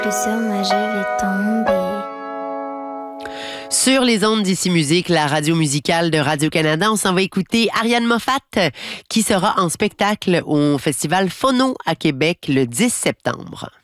Plus sur moi, je vais tomber. Sur les ondes d'Ici Musique, la radio musicale de Radio-Canada, on s'en va écouter Ariane Moffat, qui sera en spectacle au Festival Phono à Québec le 10 septembre.